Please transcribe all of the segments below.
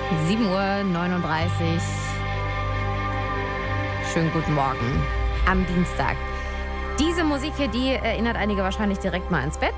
7:39 Uhr. Schönen guten Morgen am Dienstag. Diese Musik hier, die erinnert einige wahrscheinlich direkt mal ans Bett.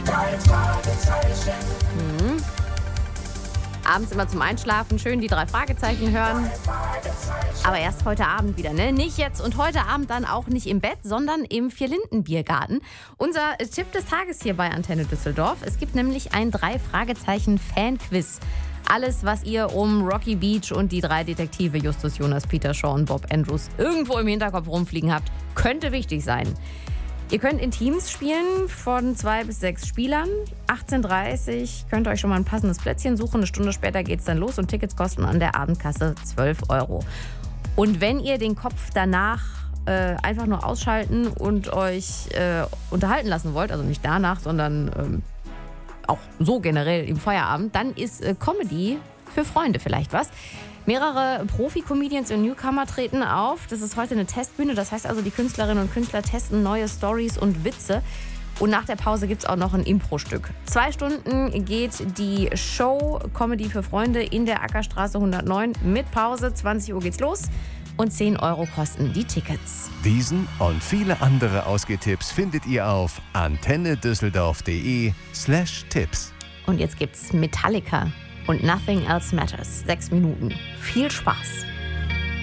Abends immer zum Einschlafen schön die 3 Fragezeichen hören. Aber erst heute Abend wieder, ne? Nicht jetzt und heute Abend dann auch nicht im Bett, sondern im Vierlinden-Biergarten. Unser Tipp des Tages hier bei Antenne Düsseldorf. Es gibt nämlich ein 3-Fragezeichen-Fan-Quiz. Alles, was ihr um Rocky Beach und die 3 Detektive Justus, Jonas, Peter, Shaw und Bob Andrews irgendwo im Hinterkopf rumfliegen habt, könnte wichtig sein. Ihr könnt in Teams spielen von 2 bis 6 Spielern. 18:30 Uhr könnt ihr euch schon mal ein passendes Plätzchen suchen. Eine Stunde später geht es dann los und Tickets kosten an der Abendkasse 12 Euro. Und wenn ihr den Kopf danach einfach nur ausschalten und euch unterhalten lassen wollt, also nicht danach, sondern auch so generell im Feierabend, dann ist Comedy für Freunde vielleicht was. Mehrere Profi-Comedians und Newcomer treten auf. Das ist heute eine Testbühne. Das heißt also, die Künstlerinnen und Künstler testen neue Stories und Witze. Und nach der Pause gibt es auch noch ein Impro-Stück. 2 Stunden geht die Show Comedy für Freunde in der Ackerstraße 109 mit Pause. 20 Uhr geht's los und 10 Euro kosten die Tickets. Diesen und viele andere Ausgehtipps findet ihr auf antennedüsseldorf.de/Tipps. Und jetzt gibt's Metallica und Nothing Else Matters. 6 Minuten. Viel Spaß.